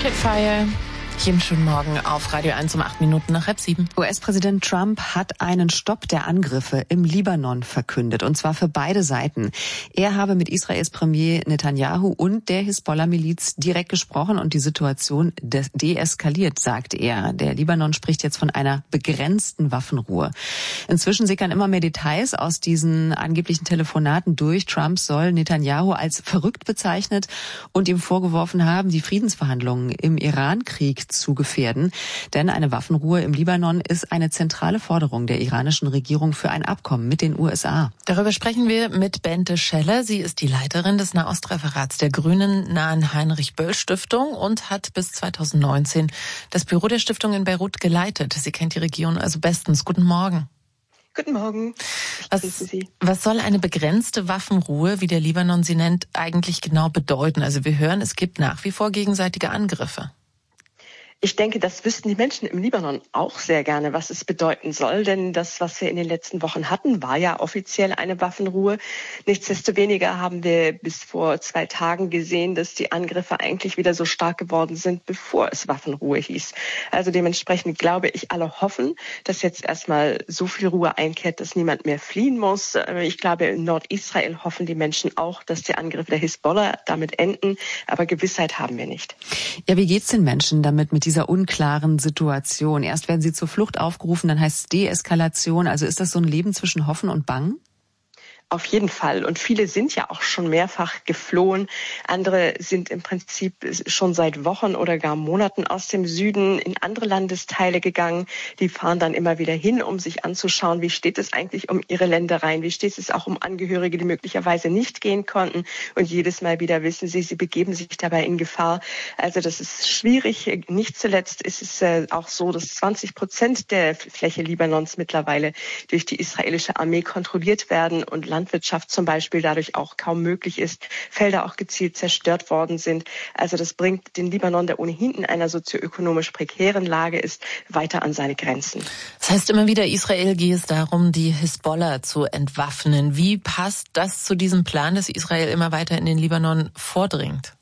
Arcade Fire. Jeden schönen Morgen auf Radio 1 um 8 Minuten nach 6:30. US-Präsident Trump hat einen Stopp der Angriffe im Libanon verkündet, und zwar für beide Seiten. Er habe mit Israels Premier Netanyahu und der Hisbollah-Miliz direkt gesprochen und die Situation deeskaliert, sagt er. Der Libanon spricht jetzt von einer begrenzten Waffenruhe. Inzwischen sickern immer mehr Details aus diesen angeblichen Telefonaten durch. Trump soll Netanyahu als verrückt bezeichnet und ihm vorgeworfen haben, die Friedensverhandlungen im Iran-Krieg zu gefährden. Denn eine Waffenruhe im Libanon ist eine zentrale Forderung der iranischen Regierung für ein Abkommen mit den USA. Darüber sprechen wir mit Bente Scheller. Sie ist die Leiterin des Nahostreferats der Grünen nahen Heinrich-Böll-Stiftung und hat bis 2019 das Büro der Stiftung in Beirut geleitet. Sie kennt die Region also bestens. Guten Morgen. Guten Morgen. Was soll eine begrenzte Waffenruhe, wie der Libanon sie nennt, eigentlich genau bedeuten? Also wir hören, es gibt nach wie vor gegenseitige Angriffe. Ich denke, das wüssten die Menschen im Libanon auch sehr gerne, was es bedeuten soll. Denn das, was wir in den letzten Wochen hatten, war ja offiziell eine Waffenruhe. Nichtsdestoweniger haben wir bis vor 2 Tagen gesehen, dass die Angriffe eigentlich wieder so stark geworden sind, bevor es Waffenruhe hieß. Also dementsprechend glaube ich, alle hoffen, dass jetzt erstmal so viel Ruhe einkehrt, dass niemand mehr fliehen muss. Ich glaube, in Nordisrael hoffen die Menschen auch, dass die Angriffe der Hisbollah damit enden. Aber Gewissheit haben wir nicht. Ja, wie geht's den Menschen damit mit dieser unklaren Situation? Erst werden sie zur Flucht aufgerufen, dann heißt es Deeskalation. Also ist das so ein Leben zwischen Hoffen und Bangen? Auf jeden Fall. Und viele sind ja auch schon mehrfach geflohen. Andere sind im Prinzip schon seit Wochen oder gar Monaten aus dem Süden in andere Landesteile gegangen. Die fahren dann immer wieder hin, um sich anzuschauen, wie steht es eigentlich um ihre Ländereien, wie steht es auch um Angehörige, die möglicherweise nicht gehen konnten. Und jedes Mal wieder wissen sie begeben sich dabei in Gefahr. Also das ist schwierig. Nicht zuletzt ist es auch so, dass 20% der Fläche Libanons mittlerweile durch die israelische Armee kontrolliert werden und Landwirtschaft zum Beispiel dadurch auch kaum möglich ist, Felder auch gezielt zerstört worden sind. Also das bringt den Libanon, der ohnehin in einer sozioökonomisch prekären Lage ist, weiter an seine Grenzen. Das heißt immer wieder, Israel gehe es darum, die Hisbollah zu entwaffnen. Wie passt das zu diesem Plan, dass Israel immer weiter in den Libanon vordringt?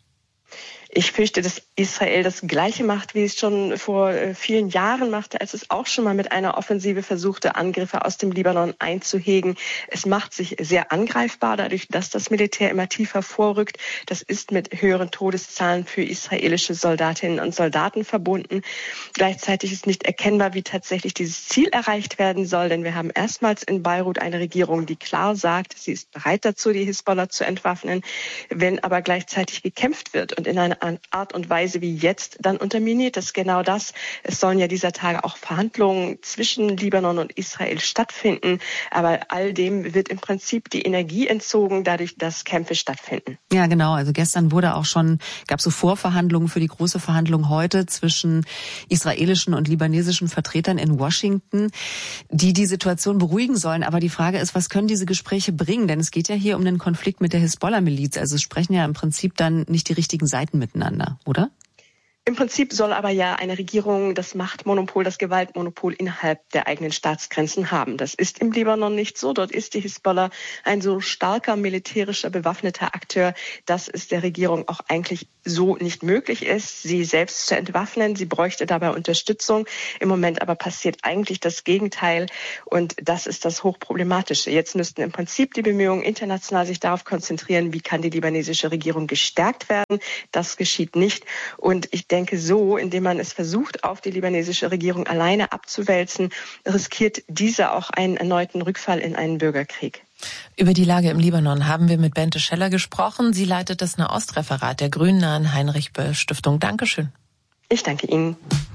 Ich fürchte, dass Israel das Gleiche macht, wie es schon vor vielen Jahren machte, als es auch schon mal mit einer Offensive versuchte, Angriffe aus dem Libanon einzuhegen. Es macht sich sehr angreifbar, dadurch, dass das Militär immer tiefer vorrückt. Das ist mit höheren Todeszahlen für israelische Soldatinnen und Soldaten verbunden. Gleichzeitig ist nicht erkennbar, wie tatsächlich dieses Ziel erreicht werden soll, denn wir haben erstmals in Beirut eine Regierung, die klar sagt, sie ist bereit dazu, die Hisbollah zu entwaffnen. Wenn aber gleichzeitig gekämpft wird und in einer Art und Weise wie jetzt, dann unterminiert das genau das. Es sollen ja dieser Tage auch Verhandlungen zwischen Libanon und Israel stattfinden, aber all dem wird im Prinzip die Energie entzogen, dadurch, dass Kämpfe stattfinden. Ja, genau. Also gestern gab es so Vorverhandlungen für die große Verhandlung heute zwischen israelischen und libanesischen Vertretern in Washington, die Situation beruhigen sollen. Aber die Frage ist, was können diese Gespräche bringen? Denn es geht ja hier um den Konflikt mit der Hisbollah-Miliz. Also es sprechen ja im Prinzip dann nicht die richtigen Seiten miteinander, oder? Im Prinzip soll aber ja eine Regierung das Machtmonopol, das Gewaltmonopol innerhalb der eigenen Staatsgrenzen haben. Das ist im Libanon nicht so. Dort ist die Hisbollah ein so starker militärischer, bewaffneter Akteur, dass es der Regierung auch eigentlich so nicht möglich ist, sie selbst zu entwaffnen. Sie bräuchte dabei Unterstützung. Im Moment aber passiert eigentlich das Gegenteil. Und das ist das Hochproblematische. Jetzt müssten im Prinzip die Bemühungen international sich darauf konzentrieren, wie kann die libanesische Regierung gestärkt werden. Das geschieht nicht. Und ich denke so, indem man es versucht, auf die libanesische Regierung alleine abzuwälzen, riskiert diese auch einen erneuten Rückfall in einen Bürgerkrieg. Über die Lage im Libanon haben wir mit Bente Scheller gesprochen. Sie leitet das Nahostreferat der Grünen nahen Heinrich-Böll-Stiftung. Dankeschön. Ich danke Ihnen.